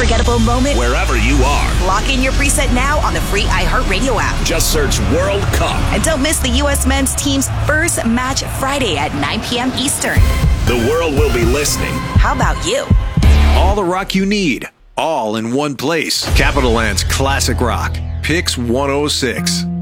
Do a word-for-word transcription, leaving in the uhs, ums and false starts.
unforgettable moment wherever you are. Lock in your preset now on the free iHeartRadio app. Just search World Cup. And don't miss the U S men's team's first match Friday at nine p.m. Eastern. The world will be listening. How about you? All the rock you need, all in one place. Capital Land's Classic Rock. Pix one oh six.